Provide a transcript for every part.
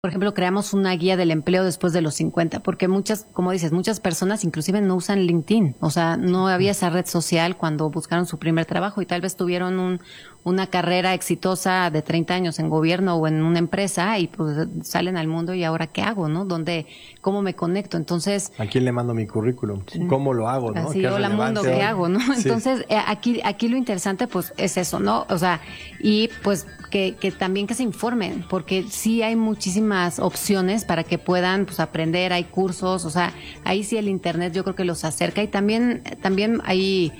Por ejemplo, creamos una guía del empleo después de los 50, porque muchas, como dices, muchas personas inclusive no usan LinkedIn. O sea, no había esa red social cuando buscaron su primer trabajo y tal vez tuvieron una carrera exitosa de 30 años en gobierno o en una empresa y pues salen al mundo y ahora ¿qué hago, no? ¿Cómo me conecto? Entonces... ¿A quién le mando mi currículum? ¿Cómo lo hago, no? Así, hola mundo, ¿qué hago, no? Sí. Entonces, aquí lo interesante pues es eso, ¿no? O sea, y pues que también que se informen, porque sí hay muchísimas opciones para que puedan pues aprender, hay cursos, o sea, ahí sí el internet yo creo que los acerca y también hay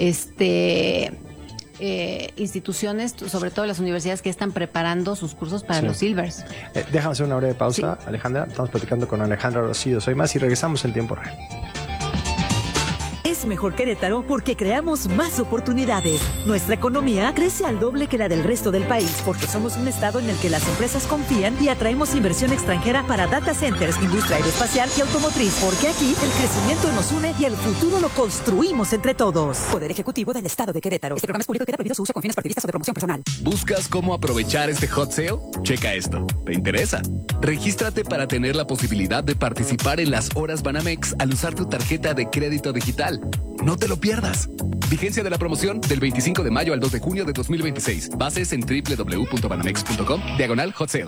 instituciones, sobre todo las universidades que están preparando sus cursos para los Silvers. Déjame hacer una breve pausa, sí. Alejandra, estamos platicando con Alejandra Rocío, soy más y regresamos en tiempo real. Es mejor Querétaro porque creamos más oportunidades. Nuestra economía crece al doble que la del resto del país porque somos un estado en el que las empresas confían y atraemos inversión extranjera para data centers, industria aeroespacial y automotriz. Porque aquí el crecimiento nos une y el futuro lo construimos entre todos. Poder Ejecutivo del Estado de Querétaro. Este programa es público y queda prohibido su uso con fines partidistas o de promoción personal. ¿Buscas cómo aprovechar este hot sale? Checa esto. ¿Te interesa? Regístrate para tener la posibilidad de participar en las horas Banamex al usar tu tarjeta de crédito digital. No te lo pierdas. Vigencia de la promoción del 25 de mayo al 2 de junio de 2026. Bases en www.banamex.com/hot sale.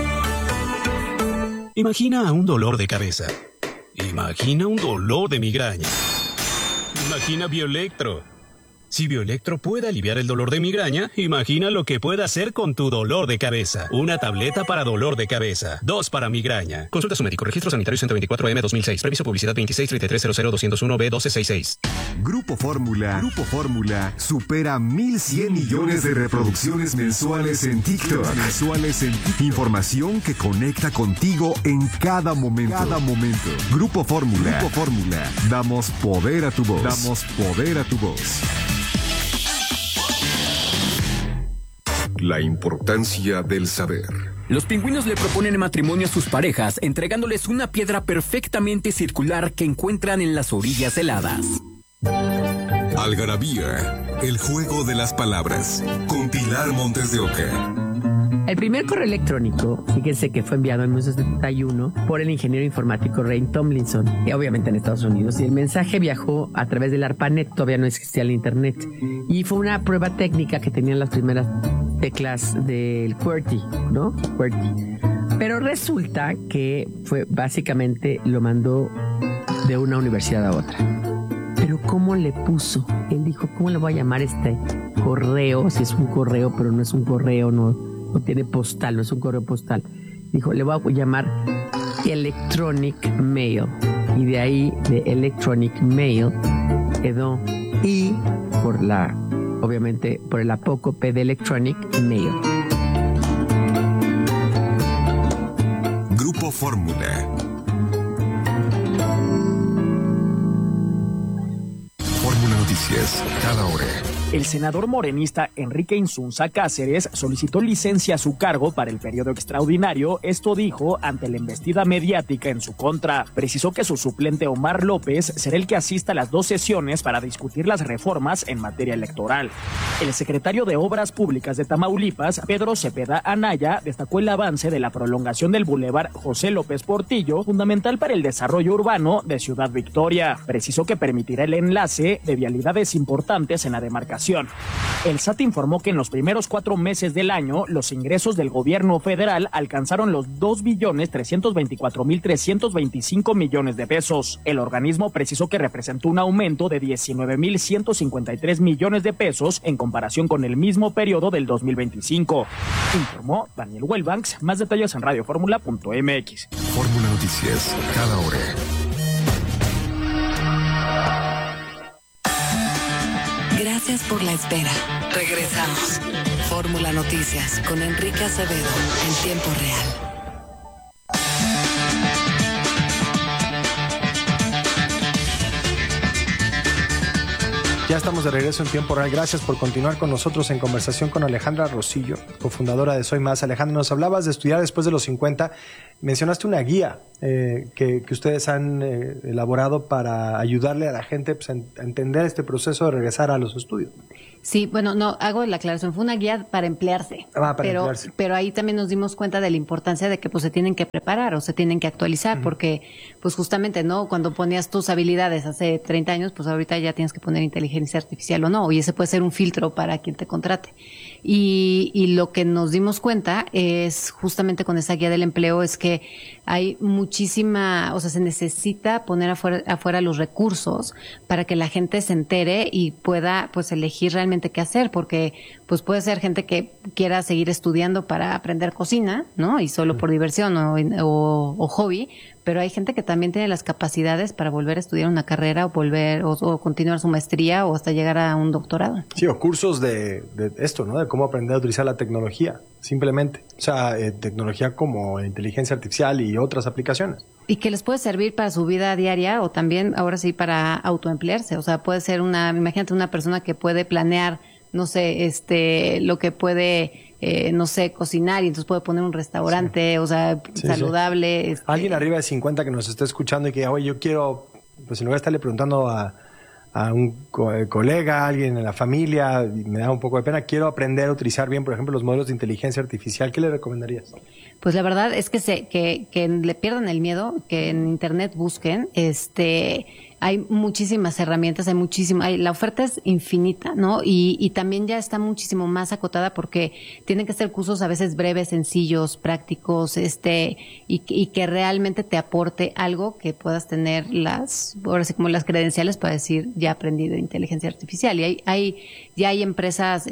Imagina un dolor de cabeza. Imagina un dolor de migraña. Imagina Bioelectro. Si Bioelectro puede aliviar el dolor de migraña, imagina lo que puede hacer con tu dolor de cabeza. Una tableta para dolor de cabeza. 2 para migraña. Consulta a su médico. Registro sanitario 124M 2006. Previso publicidad 2633000201B1266. Grupo Fórmula supera 1,100 millones de reproducciones mensuales en TikTok. Información que conecta contigo en cada momento. Grupo Fórmula. Damos poder a tu voz. La importancia del saber. Los pingüinos le proponen matrimonio a sus parejas, entregándoles una piedra perfectamente circular que encuentran en las orillas heladas. Algarabía, el juego de las palabras, con Pilar Montes de Oca. El primer correo electrónico, fíjense que fue enviado en 1971 por el ingeniero informático Ray Tomlinson, y obviamente en Estados Unidos, y el mensaje viajó a través del ARPANET, todavía no existía el internet, y fue una prueba técnica que tenían las primeras teclas del QWERTY, ¿no? QWERTY. Pero resulta que fue básicamente lo mandó de una universidad a otra. Pero ¿cómo le puso? Él dijo, ¿cómo le voy a llamar este correo? Si es un correo, pero no es un correo, no tiene postal, no es un correo postal. Dijo, le voy a llamar Electronic Mail. Y de ahí, de Electronic Mail, quedó I obviamente, por el apócope de Electronic Mail. Grupo Fórmula. Fórmula Noticias, cada hora. El senador morenista Enrique Insunza Cáceres solicitó licencia a su cargo para el periodo extraordinario. Esto dijo ante la embestida mediática en su contra. Precisó que su suplente Omar López será el que asista a las 2 sesiones para discutir las reformas en materia electoral. El secretario de Obras Públicas de Tamaulipas, Pedro Cepeda Anaya, destacó el avance de la prolongación del bulevar José López Portillo, fundamental para el desarrollo urbano de Ciudad Victoria. Precisó que permitirá el enlace de vialidades importantes en la demarcación. El SAT informó que en los primeros 4 meses del año, los ingresos del gobierno federal alcanzaron los 2.324.325 millones de pesos. El organismo precisó que representó un aumento de 19.153 millones de pesos en comparación con el mismo periodo del 2025. Informó Daniel Wellbanks. Más detalles en radioformula.mx. Fórmula Noticias, cada hora. Gracias por la espera. Regresamos. Fórmula Noticias con Enrique Acevedo en tiempo real. Ya estamos de regreso en tiempo real. Gracias por continuar con nosotros en conversación con Alejandra Rocío, cofundadora de Soy Más. Alejandra, nos hablabas de estudiar después de los 50. Mencionaste una guía que ustedes han elaborado para ayudarle a la gente pues, a entender este proceso de regresar a los estudios. Sí, bueno, no, hago la aclaración, fue una guía para emplearse. Emplearse. Pero ahí también nos dimos cuenta de la importancia de que pues se tienen que preparar o se tienen que actualizar, porque pues justamente, ¿no? Cuando ponías tus habilidades hace 30 años, pues ahorita ya tienes que poner inteligencia artificial o no, y ese puede ser un filtro para quien te contrate. Y lo que nos dimos cuenta es justamente con esa guía del empleo es que hay muchísima, o sea, se necesita poner afuera los recursos para que la gente se entere y pueda pues elegir realmente qué hacer, porque pues puede ser gente que quiera seguir estudiando para aprender cocina, ¿no? Y solo por diversión o hobby, pero hay gente que también tiene las capacidades para volver a estudiar una carrera o continuar su maestría o hasta llegar a un doctorado. Sí, o cursos de esto, ¿no? De cómo aprender a utilizar la tecnología, simplemente. O sea, tecnología como inteligencia artificial y otras aplicaciones. Y que les puede servir para su vida diaria o también, ahora sí, para autoemplearse. O sea, puede ser imagínate una persona que puede planear, no sé, lo que puede, no sé, cocinar y entonces puede poner un restaurante, o sea, saludable. Sí. Alguien arriba de 50 que nos esté escuchando y que, oye, yo quiero, pues en lugar de estarle preguntando a un colega, a alguien en la familia, y me da un poco de pena, quiero aprender a utilizar bien, por ejemplo, los modelos de inteligencia artificial, ¿qué le recomendarías? Pues la verdad es que le pierdan el miedo, que en internet busquen, hay muchísimas herramientas, la oferta es infinita, ¿no? Y también ya está muchísimo más acotada porque tienen que ser cursos a veces breves, sencillos, prácticos, y que realmente te aporte algo que puedas tener ahora sí como las credenciales para decir, ya aprendí de inteligencia artificial. Y ya hay empresas,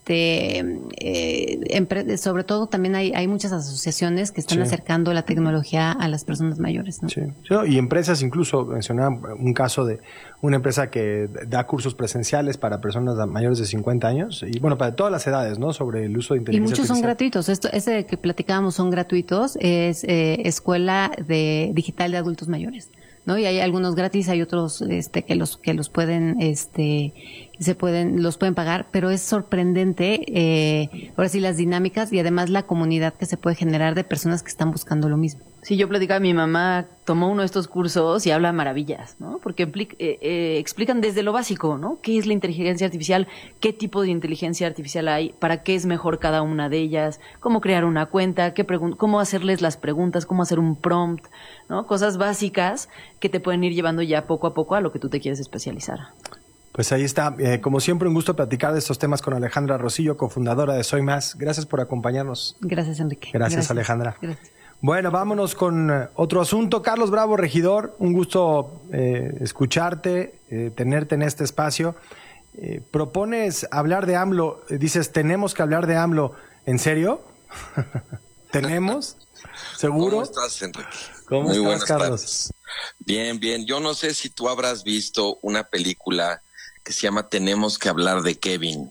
sobre todo también hay muchas asociaciones que están acercando la tecnología a las personas mayores, ¿no? Sí. Y empresas, incluso mencionaba un caso de una empresa que da cursos presenciales para personas mayores de 50 años y bueno, para todas las edades, ¿no? Sobre el uso de inteligencia artificial. Y muchos son gratuitos. Ese que platicábamos son gratuitos, es Escuela Digital de Adultos Mayores, ¿no? Y hay algunos gratis, hay otros que los pueden los pueden pagar, pero es sorprendente ahora sí las dinámicas y además la comunidad que se puede generar de personas que están buscando lo mismo. Sí, yo platicaba, mi mamá tomó uno de estos cursos y habla maravillas, ¿no? Porque explican desde lo básico, ¿no? ¿Qué es la inteligencia artificial? ¿Qué tipo de inteligencia artificial hay? ¿Para qué es mejor cada una de ellas? ¿Cómo crear una cuenta? ¿Cómo hacerles las preguntas? ¿Cómo hacer un prompt? ¿No? Cosas básicas que te pueden ir llevando ya poco a poco a lo que tú te quieres especializar. Pues ahí está. Como siempre, un gusto platicar de estos temas con Alejandra Rosillo, cofundadora de Soy Más. Gracias por acompañarnos. Gracias, Enrique. Gracias. Alejandra. Gracias. Bueno, vámonos con otro asunto. Carlos Bravo, regidor, un gusto escucharte, tenerte en este espacio. Propones hablar de AMLO, dices, tenemos que hablar de AMLO. ¿En serio? ¿Tenemos? ¿Seguro? ¿Cómo estás, Enrique? ¿Cómo Muy estás, Carlos? Tardes. Bien, bien. Yo no sé si tú habrás visto una película que se llama Tenemos que hablar de Kevin.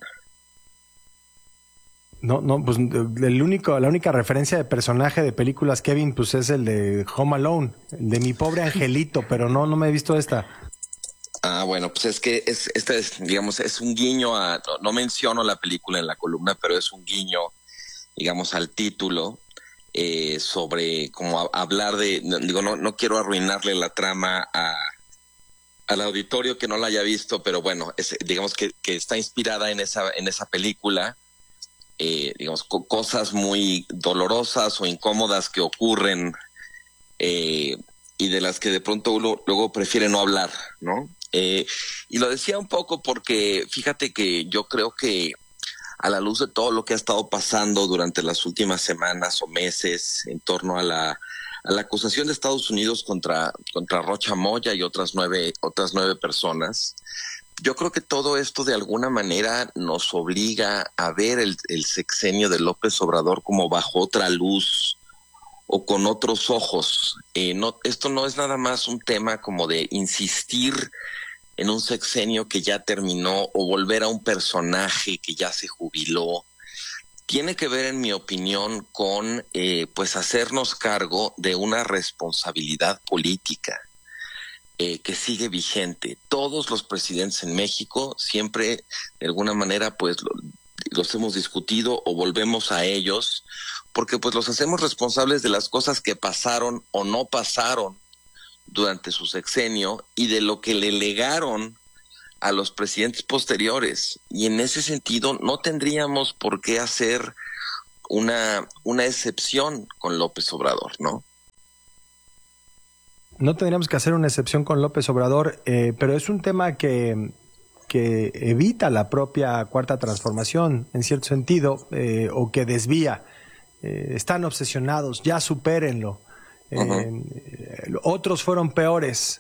No, pues la única referencia de personaje de películas Kevin, pues es el de Home Alone, el de Mi Pobre Angelito, pero no me he visto esta. Ah, bueno, pues es que esta es, digamos, es un guiño no menciono la película en la columna, pero es un guiño, digamos, al título, sobre como hablar de, no quiero arruinarle la trama al auditorio que no la haya visto, pero bueno, digamos que está inspirada en esa película. Digamos, cosas muy dolorosas o incómodas que ocurren y de las que de pronto uno luego prefiere no hablar, ¿no? Y lo decía un poco porque fíjate que yo creo que a la luz de todo lo que ha estado pasando durante las últimas semanas o meses en torno a la acusación de Estados Unidos contra Rocha Moya y otras nueve personas, yo creo que todo esto de alguna manera nos obliga a ver el sexenio de López Obrador como bajo otra luz o con otros ojos. Esto no es nada más un tema como de insistir en un sexenio que ya terminó o volver a un personaje que ya se jubiló. Tiene que ver, en mi opinión, con pues hacernos cargo de una responsabilidad política que sigue vigente. Todos los presidentes en México siempre, de alguna manera, pues los hemos discutido o volvemos a ellos, porque pues los hacemos responsables de las cosas que pasaron o no pasaron durante su sexenio y de lo que le legaron a los presidentes posteriores, y en ese sentido no tendríamos por qué hacer una excepción con López Obrador, ¿no? No tendríamos que hacer una excepción con López Obrador, pero es un tema que evita la propia Cuarta Transformación, en cierto sentido, o que desvía. Están obsesionados, ya supérenlo. Otros fueron peores.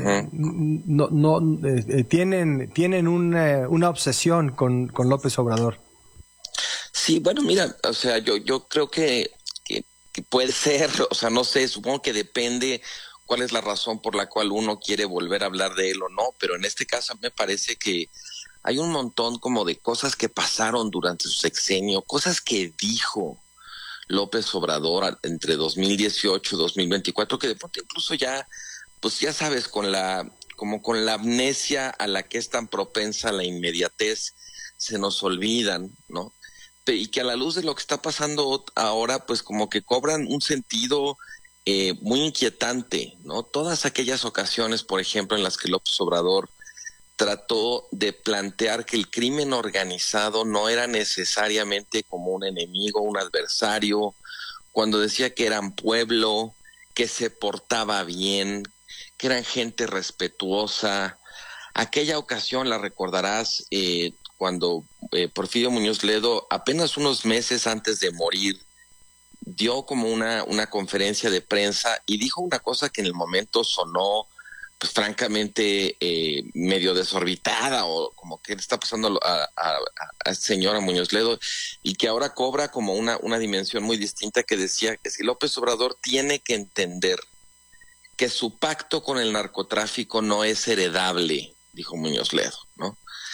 Tienen una obsesión con López Obrador. Sí, bueno, mira, o sea, yo creo que puede ser, o sea, no sé, supongo que depende cuál es la razón por la cual uno quiere volver a hablar de él o no, pero en este caso me parece que hay un montón como de cosas que pasaron durante su sexenio, cosas que dijo López Obrador entre 2018 y 2024, que de pronto incluso ya, pues ya sabes, con la amnesia a la que es tan propensa la inmediatez, se nos olvidan, ¿no? Y que a la luz de lo que está pasando ahora, pues como que cobran un sentido muy inquietante, ¿no? Todas aquellas ocasiones, por ejemplo, en las que López Obrador trató de plantear que el crimen organizado no era necesariamente como un enemigo, un adversario, cuando decía que eran pueblo, que se portaba bien, que eran gente respetuosa. Aquella ocasión la recordarás cuando Porfirio Muñoz Ledo, apenas unos meses antes de morir, dio como una conferencia de prensa y dijo una cosa que en el momento sonó, pues francamente, medio desorbitada, o como que le está pasando a señora Muñoz Ledo, y que ahora cobra como una dimensión muy distinta, que decía que si López Obrador tiene que entender que su pacto con el narcotráfico no es heredable, dijo Muñoz Ledo, ¿no?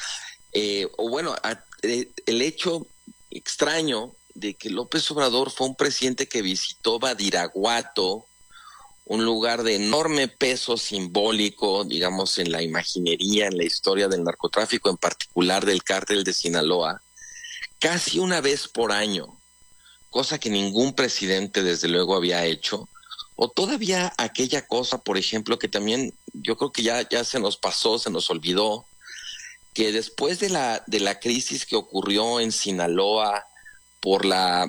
O bueno, el hecho extraño de que López Obrador fue un presidente que visitó Badiraguato, un lugar de enorme peso simbólico, digamos, en la imaginería, en la historia del narcotráfico, en particular del cártel de Sinaloa, casi una vez por año, cosa que ningún presidente desde luego había hecho. O todavía aquella cosa, por ejemplo, que también yo creo que ya se nos pasó, se nos olvidó, que después de la crisis que ocurrió en Sinaloa por la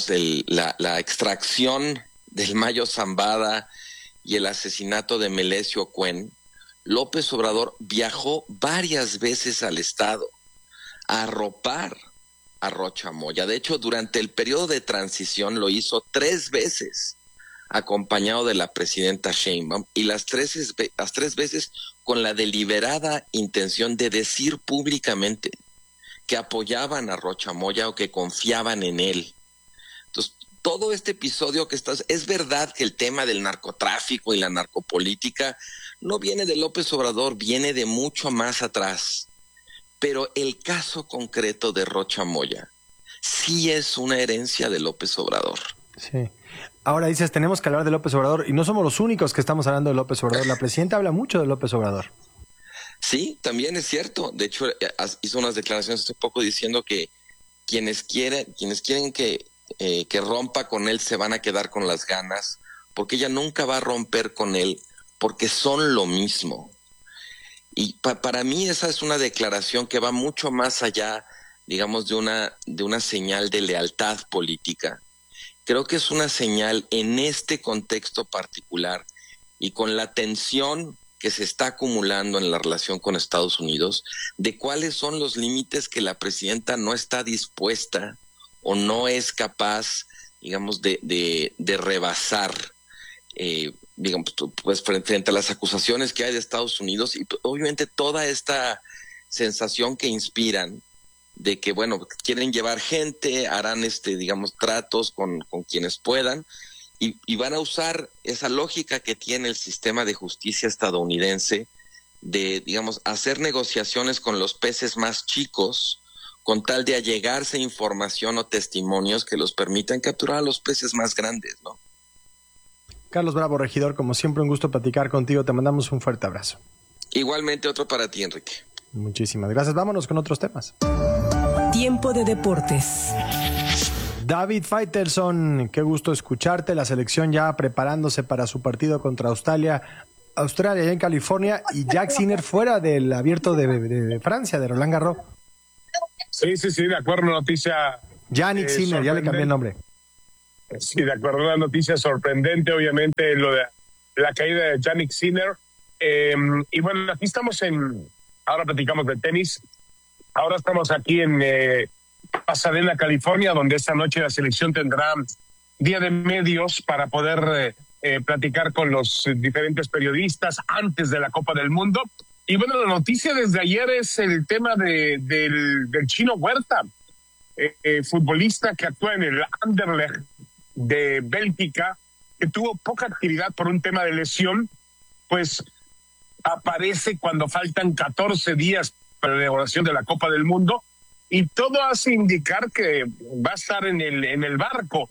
extracción del Mayo Zambada y el asesinato de Melesio Cuen, López Obrador viajó varias veces al estado a arropar a Rocha Moya. De hecho, durante el periodo de transición lo hizo 3 veces, acompañado de la presidenta Sheinbaum, y las tres veces con la deliberada intención de decir públicamente que apoyaban a Rocha Moya o que confiaban en él. Entonces, todo este episodio es verdad que el tema del narcotráfico y la narcopolítica no viene de López Obrador, viene de mucho más atrás. Pero el caso concreto de Rocha Moya sí es una herencia de López Obrador. Sí. Ahora dices, tenemos que hablar de López Obrador, y no somos los únicos que estamos hablando de López Obrador. La presidenta habla mucho de López Obrador. Sí, también es cierto. De hecho, hizo unas declaraciones hace poco diciendo que quienes quieren que rompa con él se van a quedar con las ganas, porque ella nunca va a romper con él, porque son lo mismo. Y para mí esa es una declaración que va mucho más allá, digamos, de una señal de lealtad política. Creo que es una señal en este contexto particular y con la tensión que se está acumulando en la relación con Estados Unidos, de cuáles son los límites que la presidenta no está dispuesta o no es capaz, digamos, de rebasar, digamos, pues frente a las acusaciones que hay de Estados Unidos, y obviamente toda esta sensación que inspiran de que, bueno, quieren llevar gente, harán digamos, tratos con quienes puedan, y van a usar esa lógica que tiene el sistema de justicia estadounidense de, digamos, hacer negociaciones con los peces más chicos con tal de allegarse información o testimonios que los permitan capturar a los peces más grandes, ¿no? Carlos Bravo, regidor, como siempre un gusto platicar contigo. Te mandamos un fuerte abrazo. Igualmente, otro para ti, Enrique. Muchísimas gracias. Vámonos con otros temas. Tiempo de deportes. David Faitelson, qué gusto escucharte. La selección ya preparándose para su partido contra Australia. Australia, allá en California, y Jack Sinner fuera del Abierto de Francia, de Roland Garros. Sí, de acuerdo, noticia. Yannick Sinner, ya le cambié el nombre. Sí, de acuerdo, una noticia sorprendente, obviamente, lo de la caída de Yannick Sinner. Y bueno, aquí estamos ahora platicamos de tenis. Ahora estamos aquí en Pasadena, California, donde esta noche la selección tendrá día de medios para poder platicar con los diferentes periodistas antes de la Copa del Mundo. Y bueno, la noticia desde ayer es el tema del Chino Huerta, futbolista que actúa en el Anderlecht de Bélgica, que tuvo poca actividad por un tema de lesión, pues aparece cuando faltan 14 días para la inauguración de la Copa del Mundo, y todo hace indicar que va a estar en el barco.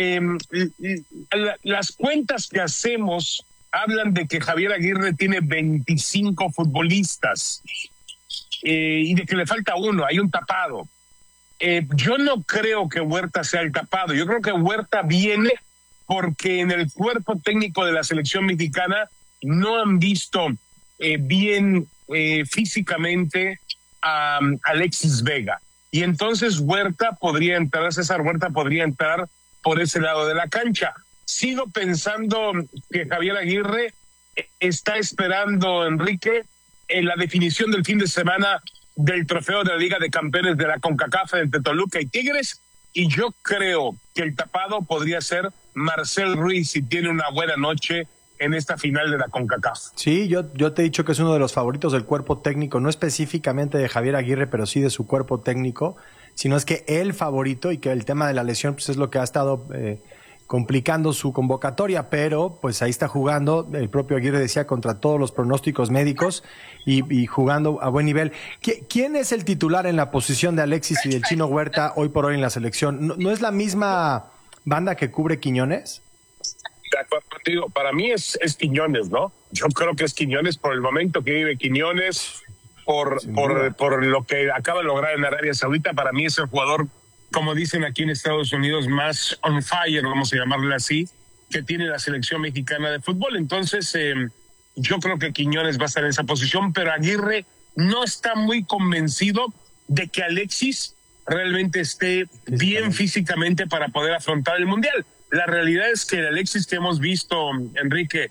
Las cuentas que hacemos hablan de que Javier Aguirre tiene 25 futbolistas y de que le falta uno, hay un tapado. Yo no creo que Huerta sea el tapado, yo creo que Huerta viene porque en el cuerpo técnico de la selección mexicana no han visto bien físicamente a Alexis Vega. Y entonces César Huerta podría entrar por ese lado de la cancha. Sigo pensando que Javier Aguirre está esperando, Enrique, en la definición del fin de semana del trofeo de la Liga de Campeones de la CONCACAF entre Toluca y Tigres, y yo creo que el tapado podría ser Marcel Ruiz si tiene una buena noche en esta final de la CONCACAF. Sí, yo te he dicho que es uno de los favoritos del cuerpo técnico, no específicamente de Javier Aguirre, pero sí de su cuerpo técnico, sino es que el favorito, y que el tema de la lesión pues es lo que ha estado complicando su convocatoria, pero pues ahí está jugando, el propio Aguirre decía, contra todos los pronósticos médicos y jugando a buen nivel. ¿Quién es el titular en la posición de Alexis y del Chino Huerta hoy por hoy en la selección? ¿No es la misma banda que cubre Quiñones? De acuerdo contigo, para mí es Quiñones, ¿no? Yo creo que es Quiñones por el momento que vive Quiñones, por lo que acaba de lograr en Arabia Saudita. Para mí es el jugador, como dicen aquí en Estados Unidos, más on fire, vamos a llamarle así, que tiene la selección mexicana de fútbol. Entonces, yo creo que Quiñones va a estar en esa posición, pero Aguirre no está muy convencido de que Alexis realmente esté bien físicamente para poder afrontar el Mundial. La realidad es que el Alexis que hemos visto, Enrique,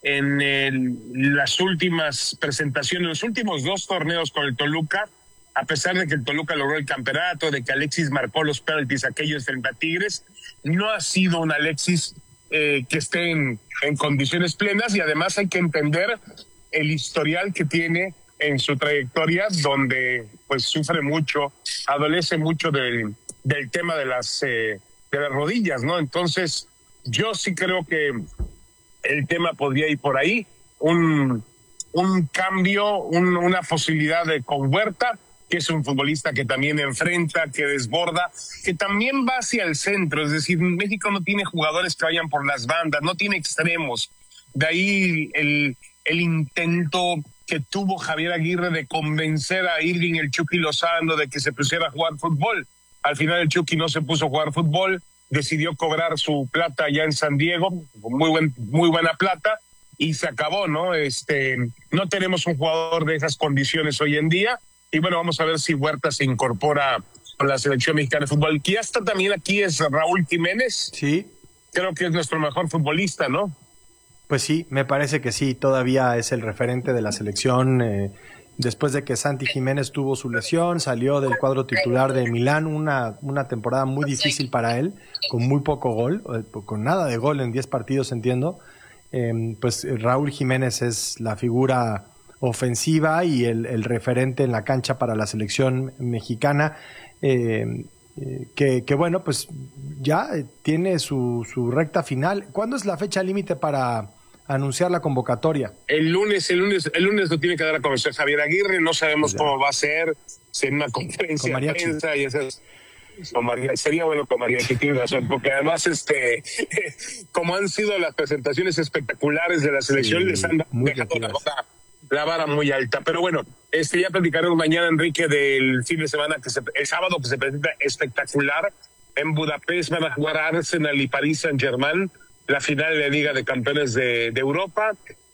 en las últimas presentaciones, los últimos 2 torneos con el Toluca, a pesar de que el Toluca logró el campeonato, de que Alexis marcó los penaltis aquellos frente a Tigres, no ha sido un Alexis que esté en condiciones plenas, y además hay que entender el historial que tiene en su trayectoria, donde pues sufre mucho, adolece mucho del tema de las rodillas, ¿no? Entonces, yo sí creo que el tema podría ir por ahí, un cambio, una posibilidad con Huerta, que es un futbolista que también enfrenta, que desborda, que también va hacia el centro. Es decir, México no tiene jugadores que vayan por las bandas, no tiene extremos. De ahí el intento que tuvo Javier Aguirre de convencer a Irving el Chucky Lozano de que se pusiera a jugar fútbol. Al final el Chucky no se puso a jugar fútbol, decidió cobrar su plata allá en San Diego, muy buena plata, y se acabó, ¿no? No tenemos un jugador de esas condiciones hoy en día, y bueno, vamos a ver si Huerta se incorpora a la selección mexicana de fútbol. Que ya está también aquí es Raúl Jiménez. Sí. Creo que es nuestro mejor futbolista, ¿no? Pues sí, me parece que sí, todavía es el referente de la selección. Después de que Santi Jiménez tuvo su lesión, salió del cuadro titular de Milán, una temporada muy difícil para él, con muy poco gol, con nada de gol en 10 partidos, entiendo. Pues Raúl Jiménez es la figura ofensiva y el referente en la cancha para la selección mexicana, que bueno, pues ya tiene su recta final. ¿Cuándo es la fecha límite para anunciar la convocatoria? El lunes lo tiene que dar a conocer Javier Aguirre, no sabemos cómo va a ser, si en una conferencia de prensa y esas. Sería bueno con María, que tiene razón, porque además como han sido las presentaciones espectaculares de la selección, les han dejado la vara muy alta. Pero bueno, ya platicaremos mañana, Enrique, del fin de semana, el sábado, que se presenta espectacular. En Budapest van a jugar Arsenal y Paris Saint-Germain, la final de la Liga de Campeones de Europa.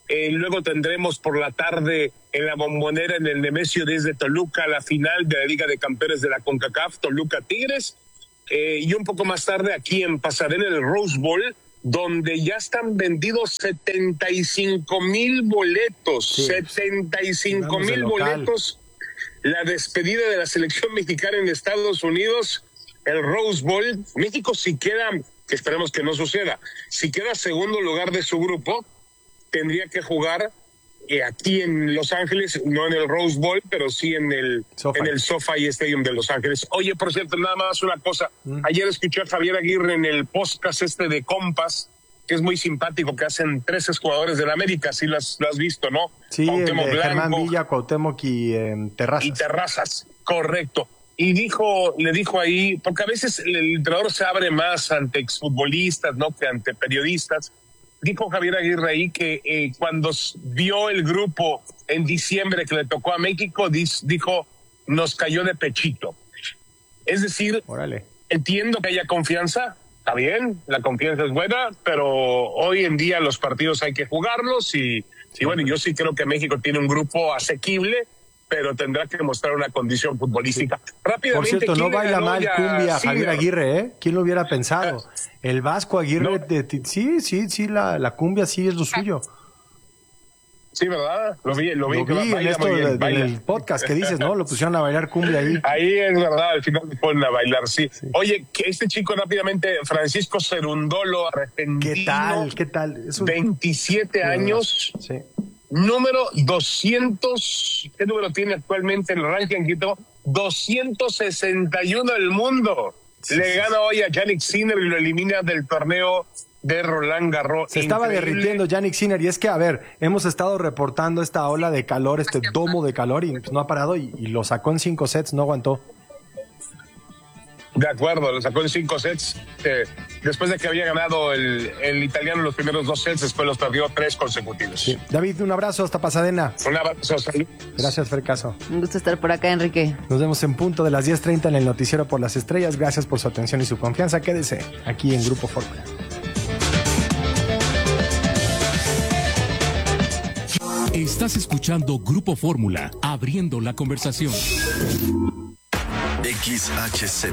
Luego tendremos por la tarde en la Bombonera, en el Nemesio 10 de Toluca, la final de la Liga de Campeones de la CONCACAF, Toluca Tigres. Y un poco más tarde aquí en Pasadena, en el Rose Bowl, donde ya están vendidos 75,000 boletos. Sí. 75,000 boletos. La despedida de la selección mexicana en Estados Unidos, el Rose Bowl. México, si queda, que esperemos que no suceda, si queda segundo lugar de su grupo, tendría que jugar aquí en Los Ángeles, no en el Rose Bowl, pero sí en el SoFi Stadium de Los Ángeles. Oye, por cierto, nada más una cosa. Ayer escuché a Javier Aguirre en el podcast de Compas, que es muy simpático, que hacen 13 jugadores de la América. Sí lo has visto, ¿no? Sí, Cuauhtémoc Blanco, Germán Villa, Cuauhtémoc y Terrazas. Y Terrazas, correcto. Y le dijo ahí, porque a veces el entrenador se abre más ante exfutbolistas, ¿no?, que ante periodistas. Dijo Javier Aguirre ahí que cuando vio el grupo en diciembre que le tocó a México, dijo, nos cayó de pechito. Es decir, órale, entiendo que haya confianza, está bien, la confianza es buena, pero hoy en día los partidos hay que jugarlos y bueno, yo sí creo que México tiene un grupo asequible, pero tendrá que demostrar una condición futbolística. Rápidamente, por cierto, no baila mal cumbia Javier Aguirre, ¿eh? ¿Quién lo hubiera pensado? El Vasco Aguirre, no. Sí, la cumbia sí es lo suyo. Sí, ¿verdad? Lo vi en esto del podcast que dices, ¿no? Lo pusieron a bailar cumbia ahí. Ahí es verdad, al final me ponen a bailar, sí. Oye, que este chico rápidamente, Francisco Cerundolo, argentino. ¿Qué tal? 27 años. Sí. Número 200, ¿qué número tiene actualmente en el ranking, Quito? 261 del mundo. Sí, le gana hoy a Yannick Sinner y lo elimina del torneo de Roland Garros. Se estaba derritiendo Yannick Sinner, y es que, a ver, hemos estado reportando esta ola de calor, este domo de calor, y pues no ha parado, y lo sacó en 5 sets, no aguantó. De acuerdo, lo sacó en 5 sets. Después de que había ganado el italiano los primeros 2 sets, después los perdió 3 consecutivos. Sí. David, un abrazo hasta Pasadena. Un abrazo, salud. Gracias, Fercaso. Un gusto estar por acá, Enrique. Nos vemos en punto de las 10:30 en el Noticiero por las Estrellas. Gracias por su atención y su confianza. Quédese aquí en Grupo Fórmula. Estás escuchando Grupo Fórmula, abriendo la conversación. XHZ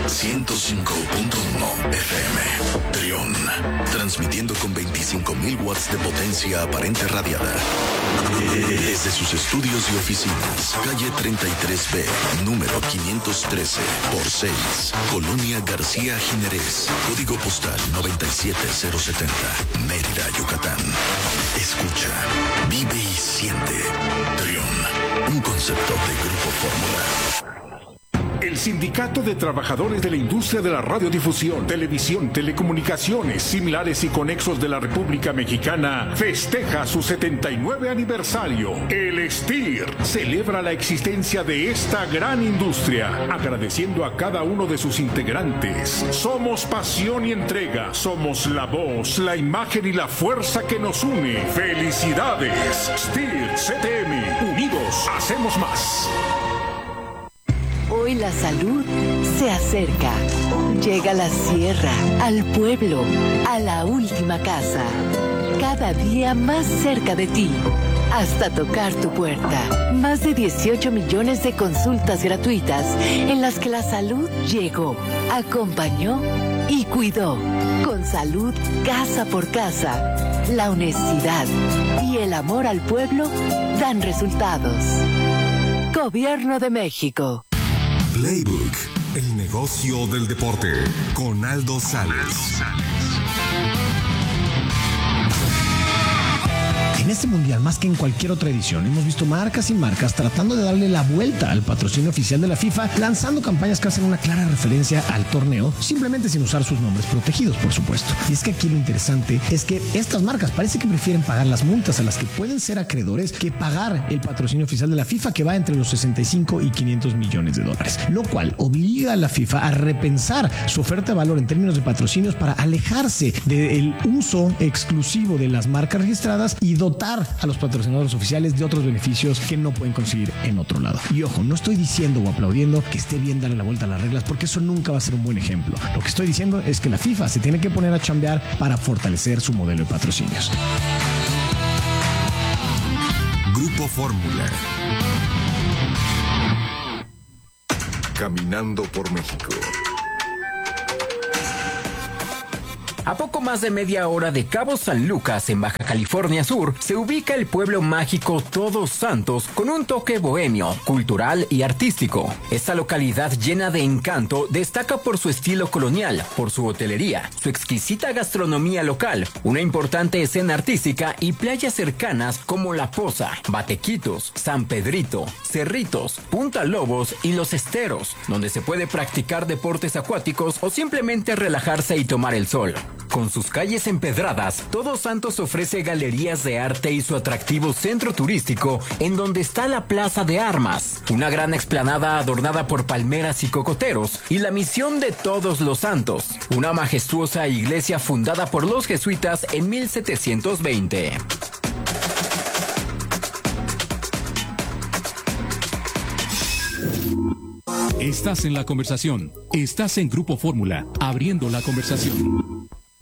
105.1 FM Trión, transmitiendo con 25,000 watts de potencia aparente radiada desde sus estudios y oficinas, calle 33B, número 513 por 6, Colonia García Jiménez, código postal 97070, Mérida, Yucatán. Escucha, vive y siente. Trión, un concepto de Grupo Fórmula. El Sindicato de Trabajadores de la Industria de la Radiodifusión, Televisión, Telecomunicaciones, Similares y Conexos de la República Mexicana festeja su 79 aniversario. El STIR celebra la existencia de esta gran industria, agradeciendo a cada uno de sus integrantes. Somos pasión y entrega, somos la voz, la imagen y la fuerza que nos une. ¡Felicidades! STIR CTM, unidos hacemos más. Hoy la salud se acerca. Llega a la sierra, al pueblo, a la última casa. Cada día más cerca de ti, hasta tocar tu puerta. Más de 18 millones de consultas gratuitas en las que la salud llegó, acompañó y cuidó. Con salud casa por casa, la honestidad y el amor al pueblo dan resultados. Gobierno de México. Playbook, el negocio del deporte, con Aldo Sales. En este mundial, más que en cualquier otra edición, hemos visto marcas y marcas tratando de darle la vuelta al patrocinio oficial de la FIFA, lanzando campañas que hacen una clara referencia al torneo, simplemente sin usar sus nombres protegidos, por supuesto. Y es que aquí lo interesante es que estas marcas parece que prefieren pagar las multas a las que pueden ser acreedores que pagar el patrocinio oficial de la FIFA, que va entre los 65 y 500 millones de dólares, lo cual obliga a la FIFA a repensar su oferta de valor en términos de patrocinios para alejarse del uso exclusivo de las marcas registradas y dotar a los patrocinadores oficiales de otros beneficios que no pueden conseguir en otro lado. Y ojo, no estoy diciendo o aplaudiendo que esté bien darle la vuelta a las reglas, porque eso nunca va a ser un buen ejemplo. Lo que estoy diciendo es que la FIFA se tiene que poner a chambear para fortalecer su modelo de patrocinios. Grupo Fórmula. Caminando por México. A poco más de media hora de Cabo San Lucas, en Baja California Sur, se ubica el pueblo mágico Todos Santos con un toque bohemio, cultural y artístico. Esta localidad llena de encanto destaca por su estilo colonial, por su hotelería, su exquisita gastronomía local, una importante escena artística y playas cercanas como La Poza, Batequitos, San Pedrito, Cerritos, Punta Lobos y Los Esteros, donde se puede practicar deportes acuáticos o simplemente relajarse y tomar el sol. Con sus calles empedradas, Todos Santos ofrece galerías de arte y su atractivo centro turístico, en donde está la Plaza de Armas, una gran explanada adornada por palmeras y cocoteros, y la Misión de Todos los Santos, una majestuosa iglesia fundada por los jesuitas en 1720. Estás en la conversación. Estás en Grupo Fórmula, abriendo la conversación.